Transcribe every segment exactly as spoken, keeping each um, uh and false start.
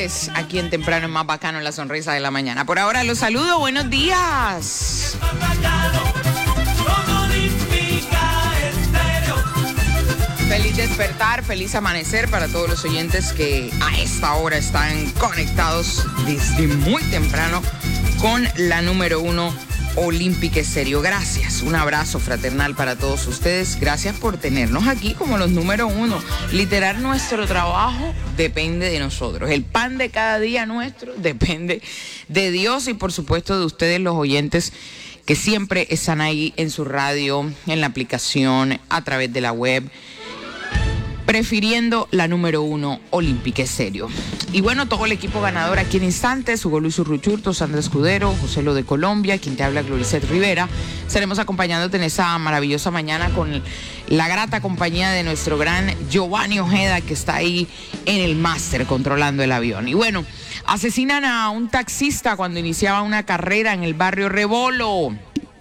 Aquí en Temprano es más bacano, la sonrisa de la mañana. Por ahora los saludo, buenos días. Feliz despertar, feliz amanecer para todos los oyentes que a esta hora están conectados desde muy temprano con la número uno Olímpica Estéreo. Gracias, un abrazo fraternal para todos ustedes. Gracias por tenernos aquí como los número uno. Literal, nuestro trabajo depende de nosotros. El pan de cada día nuestro depende de Dios y por supuesto de ustedes los oyentes que siempre están ahí en su radio, en la aplicación, a través de la web, prefiriendo la número uno Olímpica Estéreo. Y bueno, todo el equipo ganador aquí en instantes, Hugo Luis Urruchurto, Sandra Escudero, José Lo de Colombia, quien te habla, Gloricet Rivera. Estaremos acompañándote en esa maravillosa mañana con la grata compañía de nuestro gran Giovanni Ojeda, que está ahí en el máster controlando el avión. Y bueno, asesinan a un taxista cuando iniciaba una carrera en el barrio Rebolo.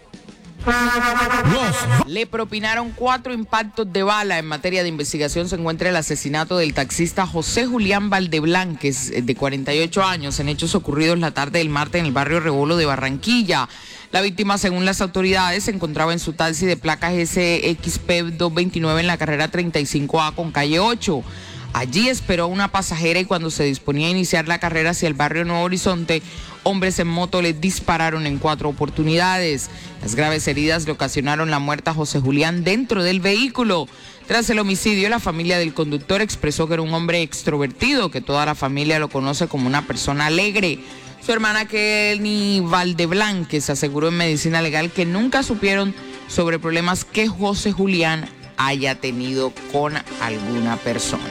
Le propinaron cuatro impactos de bala. En materia de investigación se encuentra el asesinato del taxista José Julián Valdeblanques, de cuarenta y ocho años, en hechos ocurridos la tarde del martes en el barrio Rebolo de Barranquilla. La víctima, según las autoridades, se encontraba en su taxi de placas S X P doscientos veintinueve en la carrera treinta y cinco A con calle ocho. Allí esperó a una pasajera y cuando se disponía a iniciar la carrera hacia el barrio Nuevo Horizonte, hombres en moto le dispararon en cuatro oportunidades. Las graves heridas le ocasionaron la muerte a José Julián dentro del vehículo. Tras el homicidio, la familia del conductor expresó que era un hombre extrovertido, que toda la familia lo conoce como una persona alegre. Su hermana Kenny Valdeblanques aseguró en Medicina Legal que nunca supieron sobre problemas que José Julián haya tenido con alguna persona.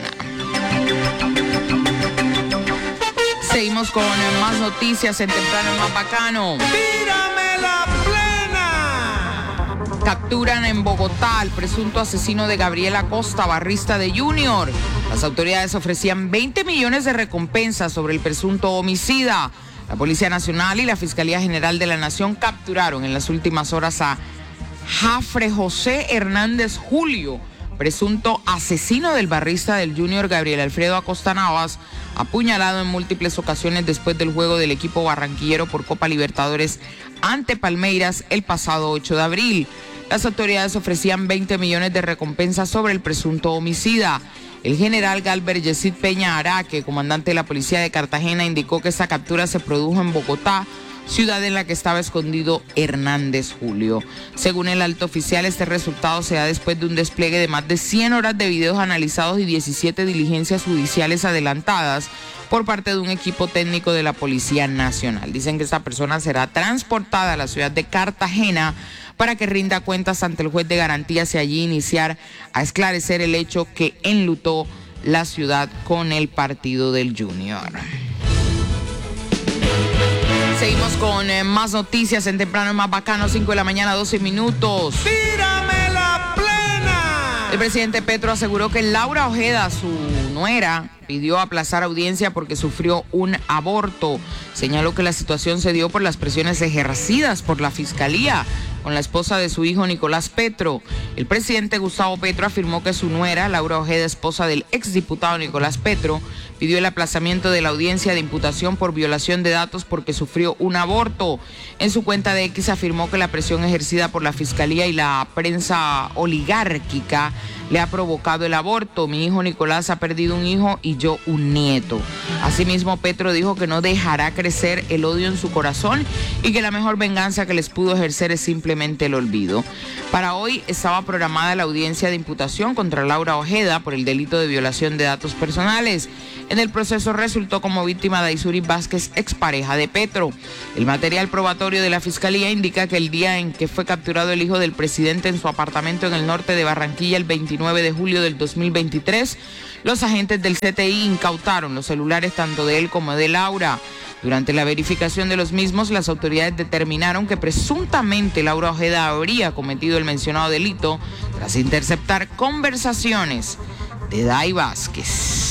Seguimos con más noticias en Temprano Más Bacano. ¡Tírame la plena! Capturan en Bogotá al presunto asesino de Gabriela Costa, barrista de Junior. Las autoridades ofrecían veinte millones de recompensa sobre el presunto homicida. La Policía Nacional y la Fiscalía General de la Nación capturaron en las últimas horas a Jafre José Hernández Julio, presunto asesino del barrista del Junior Gabriel Alfredo Acosta Navas, apuñalado en múltiples ocasiones después del juego del equipo barranquillero por Copa Libertadores ante Palmeiras el pasado ocho de abril. Las autoridades ofrecían veinte millones de recompensa sobre el presunto homicida. El general Galber Yesid Peña Araque, comandante de la Policía de Cartagena, indicó que esta captura se produjo en Bogotá, ciudad en la que estaba escondido Hernández Julio. Según el alto oficial, este resultado se da después de un despliegue de más de cien horas de videos analizados y diecisiete diligencias judiciales adelantadas por parte de un equipo técnico de la Policía Nacional. Dicen que esta persona será transportada a la ciudad de Cartagena para que rinda cuentas ante el juez de garantías y allí iniciar a esclarecer el hecho que enlutó la ciudad con el partido del Junior. Seguimos con eh, más noticias en Temprano Más Bacano, cinco de la mañana, doce minutos. ¡Tírame la plena! El presidente Petro aseguró que Laura Ojeda, su nuera, pidió aplazar audiencia porque sufrió un aborto. Señaló que la situación se dio por las presiones ejercidas por la Fiscalía con la esposa de su hijo Nicolás Petro. El presidente Gustavo Petro afirmó que su nuera, Laura Ojeda, esposa del exdiputado Nicolás Petro, pidió el aplazamiento de la audiencia de imputación por violación de datos porque sufrió un aborto. En su cuenta de X afirmó que la presión ejercida por la Fiscalía y la prensa oligárquica le ha provocado el aborto. Mi hijo Nicolás ha perdido un hijo y yo un nieto. Asimismo, Petro dijo que no dejará crecer el odio en su corazón y que la mejor venganza que les pudo ejercer es simplemente el olvido. Para hoy estaba programada la audiencia de imputación contra Laura Ojeda por el delito de violación de datos personales. En el proceso resultó como víctima Daisuri Vázquez, expareja de Petro. El material probatorio de la Fiscalía indica que el día en que fue capturado el hijo del presidente en su apartamento en el norte de Barranquilla, el veintinueve de julio del dos mil veintitrés, los agentes del C T I incautaron los celulares tanto de él como de Laura. Durante la verificación de los mismos, las autoridades determinaron que presuntamente Laura Ojeda habría cometido el mencionado delito tras interceptar conversaciones de Dai Vázquez.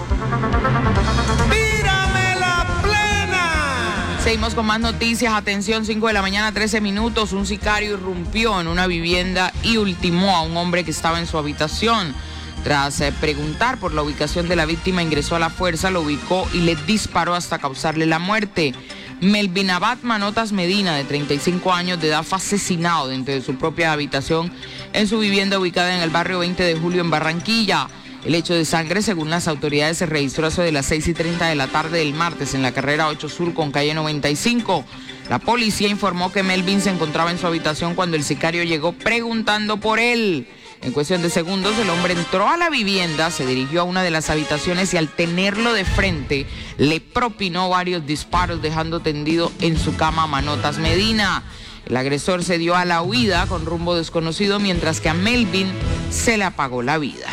¡Tírame la plena! Seguimos con más noticias. Atención, cinco de la mañana, trece minutos. Un sicario irrumpió en una vivienda y ultimó a un hombre que estaba en su habitación. Tras eh, preguntar por la ubicación de la víctima, ingresó a la fuerza, lo ubicó y le disparó hasta causarle la muerte. Melvin Abad Manotas Medina, de treinta y cinco años de edad, fue asesinado dentro de su propia habitación en su vivienda ubicada en el barrio veinte de julio en Barranquilla. El hecho de sangre, según las autoridades, se registró a eso de las seis y treinta de la tarde del martes en la carrera ocho Sur con calle noventa y cinco. La policía informó que Melvin se encontraba en su habitación cuando el sicario llegó preguntando por él. En cuestión de segundos, el hombre entró a la vivienda, se dirigió a una de las habitaciones y al tenerlo de frente, le propinó varios disparos, dejando tendido en su cama a Manotas Medina. El agresor se dio a la huida con rumbo desconocido, mientras que a Melvin se le apagó la vida.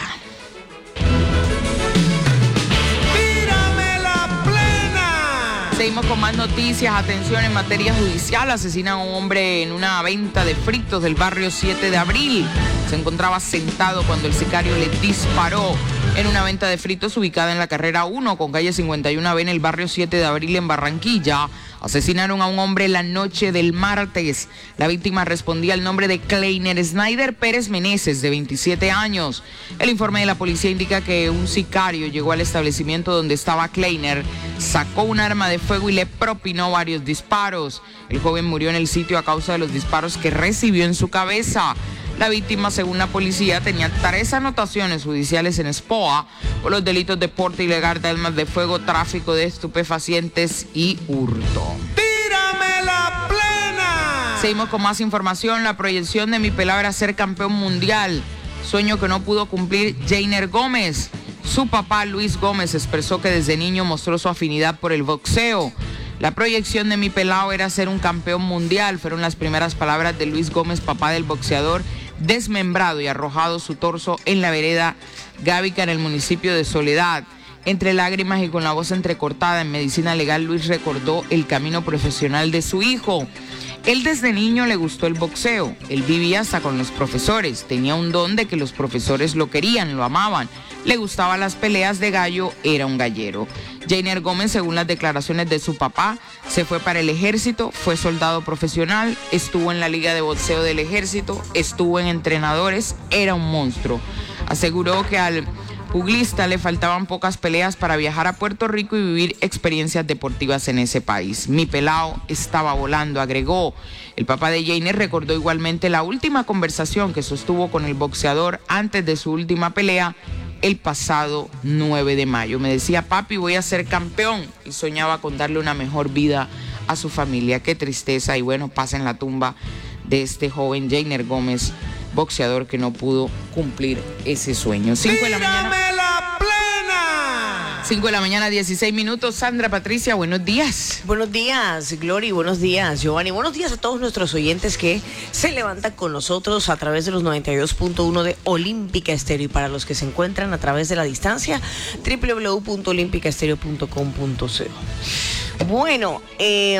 Seguimos con más noticias. Atención, en materia judicial, asesinan a un hombre en una venta de fritos del barrio siete de abril. Se encontraba sentado cuando el sicario le disparó en una venta de fritos ubicada en la carrera uno con calle cincuenta y uno A en el barrio siete de abril en Barranquilla. Asesinaron a un hombre la noche del martes. La víctima respondía al nombre de Kleiner Snyder Pérez Meneses, de veintisiete años. El informe de la policía indica que un sicario llegó al establecimiento donde estaba Kleiner, sacó un arma de fuego y le propinó varios disparos. El joven murió en el sitio a causa de los disparos que recibió en su cabeza. La víctima, según la policía, tenía tres anotaciones judiciales en Espoa por los delitos de porte ilegal de armas de fuego, tráfico de estupefacientes y hurto. ¡Tírame la plena! Seguimos con más información. La proyección de Mi Pelao era ser campeón mundial, sueño que no pudo cumplir Jainer Gómez. Su papá, Luis Gómez, expresó que desde niño mostró su afinidad por el boxeo. La proyección de Mi Pelao era ser un campeón mundial, fueron las primeras palabras de Luis Gómez, papá del boxeador, desmembrado y arrojado su torso en la vereda Gávica en el municipio de Soledad. Entre lágrimas y con la voz entrecortada en medicina legal, Luis recordó el camino profesional de su hijo. Él desde niño le gustó el boxeo, él vivía hasta con los profesores, tenía un don de que los profesores lo querían, lo amaban, le gustaban las peleas de gallo, era un gallero. Jainer Gómez, según las declaraciones de su papá, se fue para el ejército, fue soldado profesional, estuvo en la liga de boxeo del ejército, estuvo en entrenadores, era un monstruo. Aseguró que al pugilista le faltaban pocas peleas para viajar a Puerto Rico y vivir experiencias deportivas en ese país. Mi Pelao estaba volando, agregó. El papá de Jainer recordó igualmente la última conversación que sostuvo con el boxeador antes de su última pelea el pasado nueve de mayo. Me decía, papi, voy a ser campeón, y soñaba con darle una mejor vida a su familia. Qué tristeza, y bueno, pasa en la tumba de este joven Jainer Gómez, boxeador que no pudo cumplir ese sueño. cinco de la mañana. la plena! cinco de la mañana, dieciséis minutos. Sandra Patricia, buenos días. Buenos días, Glory, buenos días, Giovanni. Buenos días a todos nuestros oyentes que se levantan con nosotros a través de los noventa y dos punto uno de Olímpica Estéreo, y para los que se encuentran a través de la distancia, doble u doble u doble u punto olímpica estéreo punto com punto co. Bueno, eh,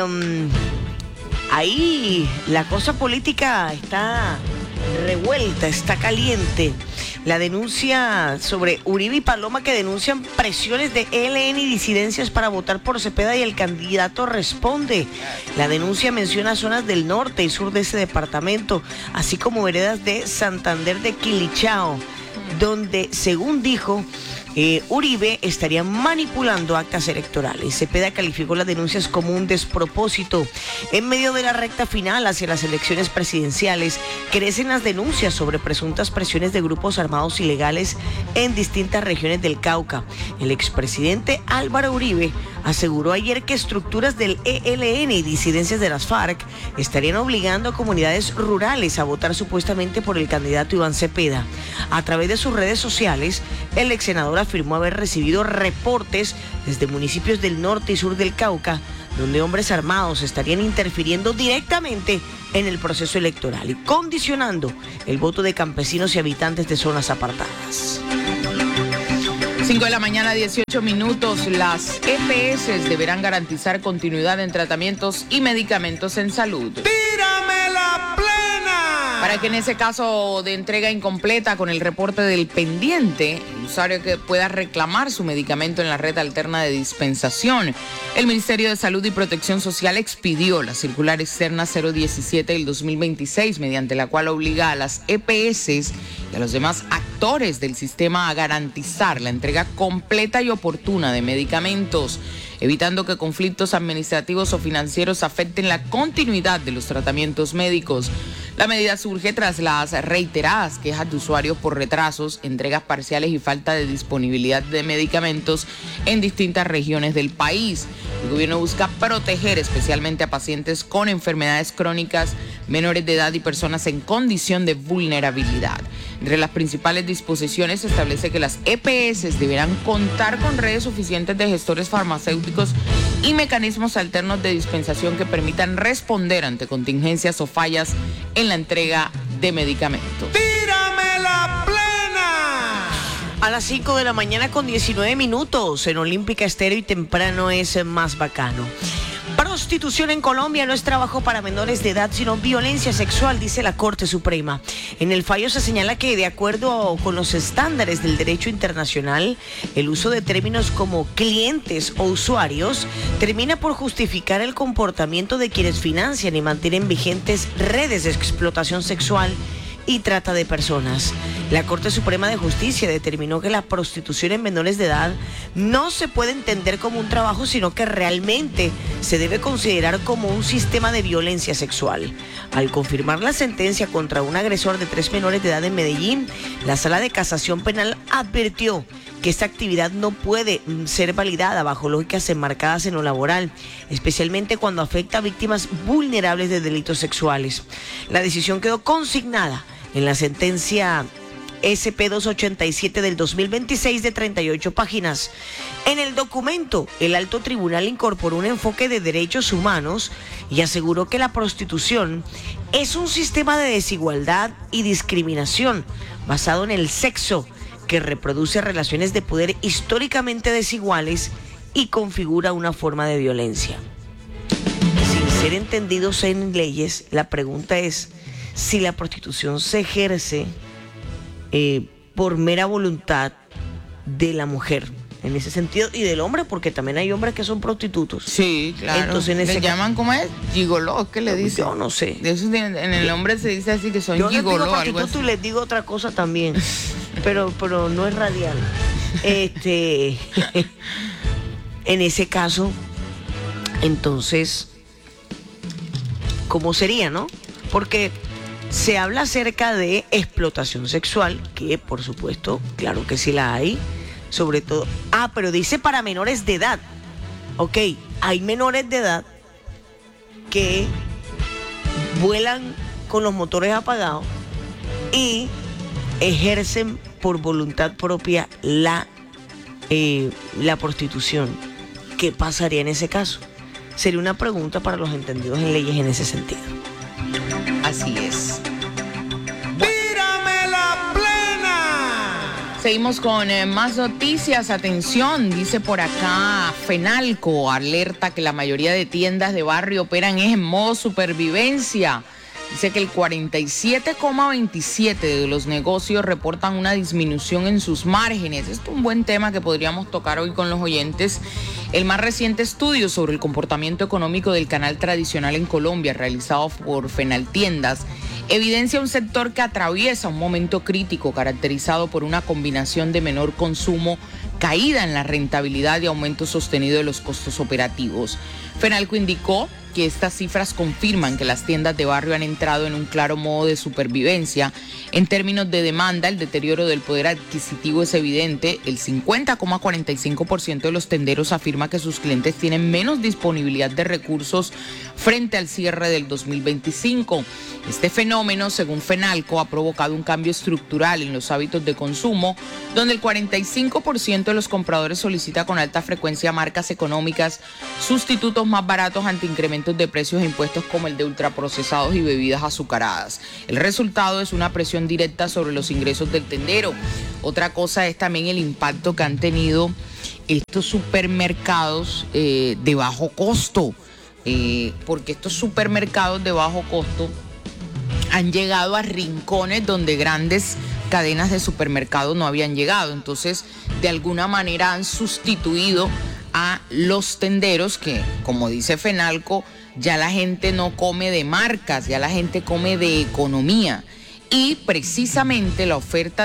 ahí la cosa política está revuelta, está caliente. La denuncia sobre Uribe y Paloma, que denuncian presiones de E L N y disidencias para votar por Cepeda, y el candidato responde. La denuncia menciona zonas del norte y sur de ese departamento, así como veredas de Santander de Quilichao, donde, según dijo, Eh, Uribe estaría manipulando actas electorales. Cepeda calificó las denuncias como un despropósito. En medio de la recta final hacia las elecciones presidenciales, crecen las denuncias sobre presuntas presiones de grupos armados ilegales en distintas regiones del Cauca. El expresidente Álvaro Uribe aseguró ayer que estructuras del E L N y disidencias de las FARC estarían obligando a comunidades rurales a votar supuestamente por el candidato Iván Cepeda. A través de sus redes sociales, el ex senador afirmó haber recibido reportes desde municipios del norte y sur del Cauca, donde hombres armados estarían interfiriendo directamente en el proceso electoral y condicionando el voto de campesinos y habitantes de zonas apartadas. cinco de la mañana, dieciocho minutos. Las E P S deberán garantizar continuidad en tratamientos y medicamentos en salud. ¡Tírame la plena! Para que en ese caso de entrega incompleta con el reporte del pendiente, el usuario que pueda reclamar su medicamento en la red alterna de dispensación, el Ministerio de Salud y Protección Social expidió la circular externa cero diecisiete del dos mil veintiséis, mediante la cual obliga a las E P S y a los demás actores del sistema a garantizar la entrega completa y oportuna de medicamentos, evitando que conflictos administrativos o financieros afecten la continuidad de los tratamientos médicos. La medida surge tras las reiteradas quejas de usuarios por retrasos, entregas parciales y falta de disponibilidad de medicamentos en distintas regiones del país. El gobierno busca proteger especialmente a pacientes con enfermedades crónicas, menores de edad y personas en condición de vulnerabilidad. Entre las principales disposiciones se establece que las E P S deberán contar con redes suficientes de gestores farmacéuticos y mecanismos alternos de dispensación que permitan responder ante contingencias o fallas en la entrega de medicamentos. ¡Tírame la plena! A las cinco de la mañana con diecinueve minutos en Olímpica Estéreo y temprano es más bacano. Prostitución en Colombia no es trabajo para menores de edad, sino violencia sexual, dice la Corte Suprema. En el fallo se señala que, de acuerdo con los estándares del derecho internacional, el uso de términos como clientes o usuarios termina por justificar el comportamiento de quienes financian y mantienen vigentes redes de explotación sexual y trata de personas. La Corte Suprema de Justicia determinó que la prostitución en menores de edad no se puede entender como un trabajo, sino que realmente se debe considerar como un sistema de violencia sexual. Al confirmar la sentencia contra un agresor de tres menores de edad en Medellín, la Sala de Casación Penal advirtió que esta actividad no puede ser validada bajo lógicas enmarcadas en lo laboral, especialmente cuando afecta a víctimas vulnerables de delitos sexuales. La decisión quedó consignada en la sentencia S P doscientos ochenta y siete del dos mil veintiséis de treinta y ocho páginas. En el documento, el alto tribunal incorporó un enfoque de derechos humanos y aseguró que la prostitución es un sistema de desigualdad y discriminación basado en el sexo que reproduce relaciones de poder históricamente desiguales y configura una forma de violencia. Sin ser entendidos en leyes, la pregunta es si la prostitución se ejerce eh, por mera voluntad de la mujer, en ese sentido, y del hombre, porque también hay hombres que son prostitutos. Sí, claro. Entonces, en ese ¿le caso, llaman cómo es? Gigoló, ¿qué le dicen? Yo no sé. De eso, en el hombre se dice así que son Yo gigoló. les digo algo prostituto así. y les digo otra cosa también, pero, pero no es radial. Este, en ese caso, entonces, ¿cómo sería, no? Porque se habla acerca de explotación sexual, que por supuesto, claro que sí la hay, sobre todo. Ah, pero dice para menores de edad. Ok, hay menores de edad que vuelan con los motores apagados y ejercen por voluntad propia la, eh, la prostitución. ¿Qué pasaría en ese caso? Sería una pregunta para los entendidos en leyes en ese sentido. Así es. ¡Tírame la plena! Seguimos con eh, más noticias. Atención, dice por acá, Fenalco alerta que la mayoría de tiendas de barrio operan en modo supervivencia. Dice que el cuarenta y siete coma veintisiete de los negocios reportan una disminución en sus márgenes. Esto es un buen tema que podríamos tocar hoy con los oyentes. El más reciente estudio sobre el comportamiento económico del canal tradicional en Colombia, realizado por Fenaltiendas, evidencia un sector que atraviesa un momento crítico caracterizado por una combinación de menor consumo, caída en la rentabilidad y aumento sostenido de los costos operativos. Fenalco indicó que estas cifras confirman que las tiendas de barrio han entrado en un claro modo de supervivencia. En términos de demanda, el deterioro del poder adquisitivo es evidente. El cincuenta coma cuarenta y cinco por ciento de los tenderos afirma que sus clientes tienen menos disponibilidad de recursos frente al cierre del dos mil veinticinco. Este fenómeno, según Fenalco, ha provocado un cambio estructural en los hábitos de consumo, donde el cuarenta y cinco por ciento de los compradores solicita con alta frecuencia marcas económicas, sustitutos más baratos ante incrementos de precios e impuestos como el de ultraprocesados y bebidas azucaradas. El resultado es una presión directa sobre los ingresos del tendero. Otra cosa es también el impacto que han tenido estos supermercados eh, de bajo costo, eh, porque estos supermercados de bajo costo han llegado a rincones donde grandes cadenas de supermercados no habían llegado. Entonces, de alguna manera han sustituido a los tenderos que, como dice Fenalco, ya la gente no come de marcas, ya la gente come de economía. Y precisamente la oferta